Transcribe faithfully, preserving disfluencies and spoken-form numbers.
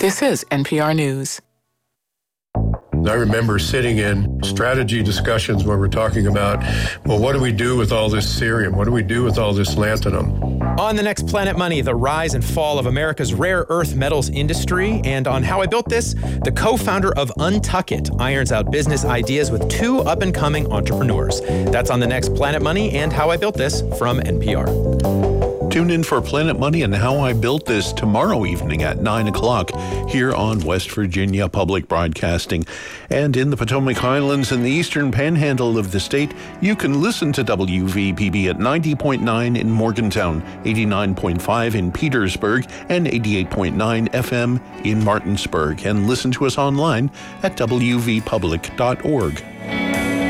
This is N P R News. I remember sitting in strategy discussions where we're talking about, well, what do we do with all this cerium? What do we do with all this lanthanum? On the next Planet Money, the rise and fall of America's rare earth metals industry. And on How I Built This, the co-founder of Untuckit irons out business ideas with two up-and-coming entrepreneurs. That's on the next Planet Money and How I Built This from N P R. Tune in for Planet Money and How I Built This tomorrow evening at nine o'clock here on West Virginia Public Broadcasting. And in the Potomac Highlands and the eastern panhandle of the state, you can listen to W V P B at ninety point nine in Morgantown, eighty-nine point five in Petersburg, and eighty-eight point nine F M in Martinsburg. And listen to us online at w v public dot org.